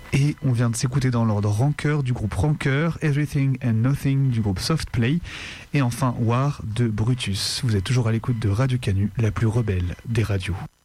Et on vient de s'écouter dans l'ordre Rancœur du groupe Rancœur, Everything and Nothing du groupe Softplay et enfin War de Brutus. Vous êtes toujours à l'écoute de Radio Canu, la plus rebelle des radios.